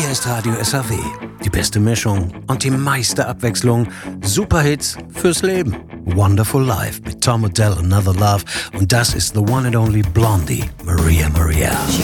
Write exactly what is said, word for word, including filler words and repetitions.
Hier ist Radio S A W. Die beste Mischung und die meiste Abwechslung. Superhits fürs Leben. Wonderful Life mit Tom Odell, Another Love. Und das ist the one and only Blondie, Maria Maria.